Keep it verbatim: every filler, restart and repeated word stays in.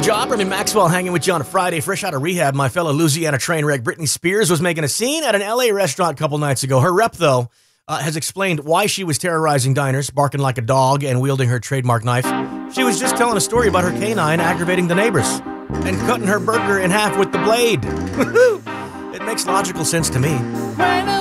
job. Remy Maxwell hanging with you on a Friday, fresh out of rehab. My fellow Louisiana train wreck Britney Spears was making a scene at an L A restaurant a couple nights ago. Her rep, though, uh, has explained why she was terrorizing diners, barking like a dog and wielding her trademark knife. She was just telling a story about her canine aggravating the neighbors and cutting her burger in half with the blade. It makes logical sense to me.